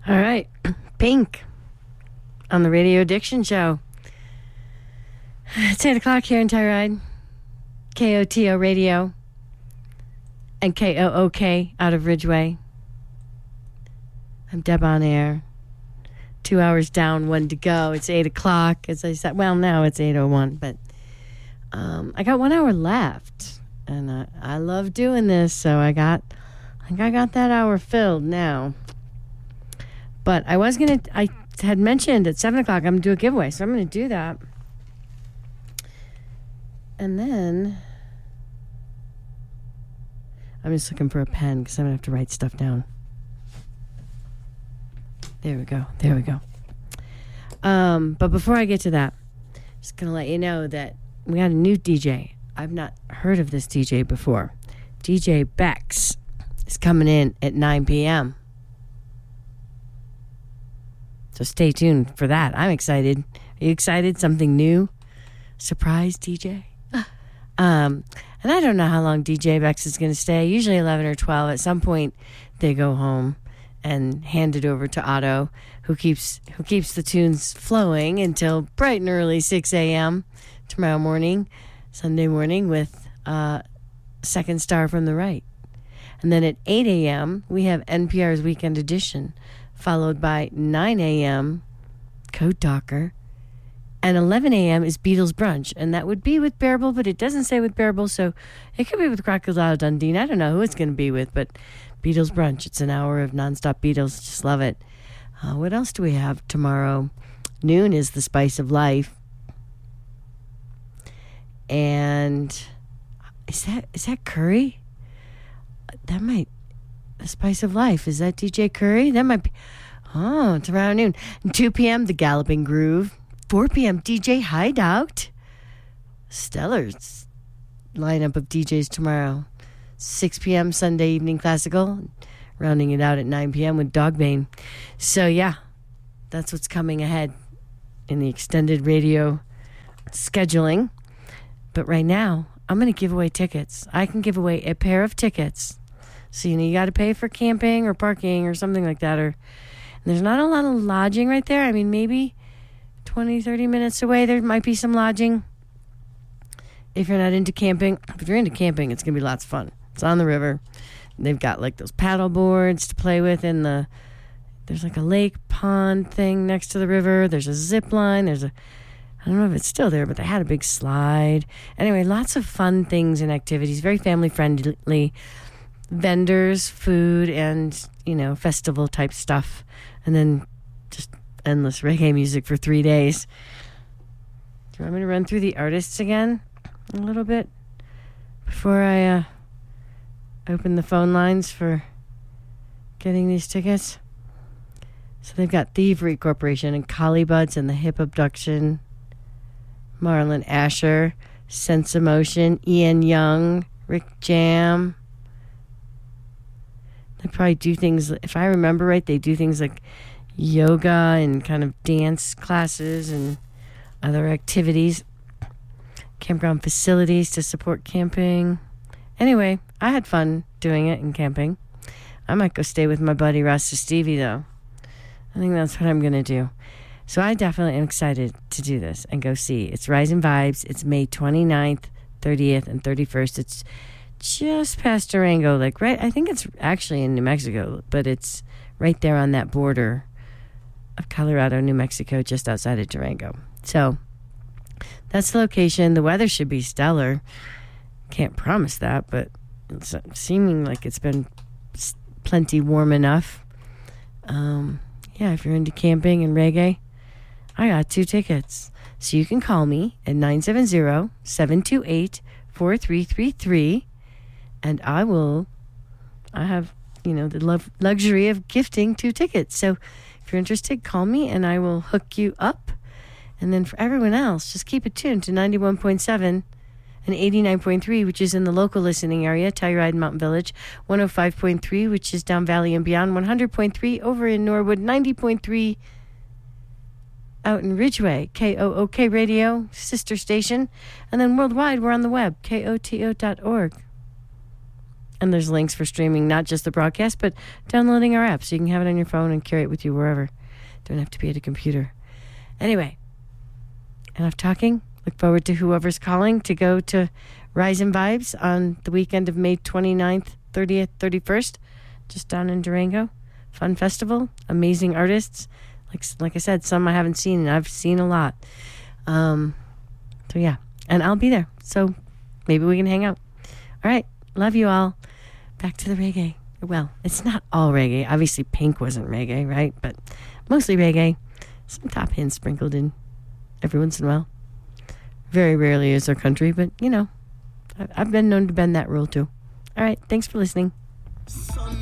All right. Pink on the Radio Addiction Show. It's 8 o'clock here in Tyride. KOTO Radio and KOOK out of Ridgeway. I'm Deb on air. 2 hours down, 1 to go. It's 8 o'clock, as I said. Well, now it's 8:01, but I got 1 hour left. And I love doing this, so I think I got that hour filled now. But I had mentioned at 7 o'clock I'm going to do a giveaway, so I'm going to do that. And then I'm just looking for a pen because I'm going to have to write stuff down. There we go. But before I get to that, just going to let you know that we got a new DJ. I've not heard of this DJ before. DJ Bex is coming in at 9 p.m. So stay tuned for that. I'm excited. Are you excited? Something new? Surprise DJ? And I don't know how long DJ Bex is going to stay. Usually 11 or 12. At some point, they go home and hand it over to Otto, who keeps the tunes flowing until bright and early 6 a.m. tomorrow morning, Sunday morning, with Second Star from the Right. And then at 8 a.m., we have NPR's Weekend Edition, followed by 9 a.m., Code Talker, and 11 a.m. is Beatles Brunch. And that would be with Bearable, but it doesn't say with Bearable, so it could be with Crocodile Dundee. I don't know who it's going to be with, but Beatles Brunch. It's an hour of nonstop Beatles. Just love it. What else do we have tomorrow? Noon is The Spice of Life. And is that Curry? The Spice of Life. Is that DJ Curry? That might be. Oh, it's around noon. 2 p.m., The Galloping Groove. 4 p.m., DJ Hideout. Stellar lineup of DJs tomorrow. 6 p.m., Sunday Evening Classical. Rounding it out at 9 p.m. with Dogbane. So, yeah, that's what's coming ahead in the extended radio scheduling. But right now, I'm going to give away tickets. I can give away a pair of tickets. So, you got to pay for camping or parking or something like that. Or there's not a lot of lodging right there. I mean, maybe 20, 30 minutes away, there might be some lodging. If you're not into camping. If you're into camping, it's going to be lots of fun. It's on the river. They've got, those paddle boards to play with in the... There's, a lake pond thing next to the river. There's a zip line. I don't know if it's still there, but they had a big slide. Anyway, lots of fun things and activities. Very family-friendly. Vendors, food, and, festival-type stuff. And then just endless reggae music for 3 days. Do you want me to run through the artists again a little bit before I open the phone lines for getting these tickets? So they've got Thievery Corporation and Collie Buds and the Hip Abduction, Marlon Asher, Sense Emotion, Ian Young, Rick Jam. They probably do things, if I remember right, they do things like yoga and kind of dance classes and other activities. Campground facilities to support camping. Anyway, I had fun doing it and camping. I might go stay with my buddy Rasta Stevie, though. I think that's what I'm going to do. So I definitely am excited to do this and go see. It's Rising Vibes. It's May 29th, 30th, and 31st. It's just past Durango, right? I think it's actually in New Mexico, but it's right there on that border of Colorado, New Mexico, just outside of Durango. So that's the location. The weather should be stellar. Can't promise that, but it's seeming like it's been plenty warm enough. If you're into camping and reggae, I got 2 tickets. So you can call me at 970-728-4333, and I have, the luxury of gifting 2 tickets. So if you're interested, call me and I will hook you up. And then for everyone else, just keep it tuned to 91.7 and 89.3, which is in the local listening area, Telluride and Mountain Village, 105.3, which is down Valley and beyond, 100.3 over in Norwood, 90.3 out in Ridgeway, KOOK Radio, sister station, and then worldwide, we're on the web, KOTO.org. And there's links for streaming, not just the broadcast, but downloading our app so you can have it on your phone and carry it with you wherever. Don't have to be at a computer. Anyway, enough talking. Look forward to whoever's calling to go to Rise and Vibes on the weekend of May 29th, 30th, 31st, just down in Durango. Fun festival, amazing artists. Like I said, some I haven't seen, and I've seen a lot. So yeah, and I'll be there. So maybe we can hang out. All right, love you all. Back to the reggae. Well, it's not all reggae. Obviously, Pink wasn't reggae, right? But mostly reggae. Some top hits sprinkled in every once in a while. Very rarely is our country, but, you know, I've been known to bend that rule, too. All right, thanks for listening.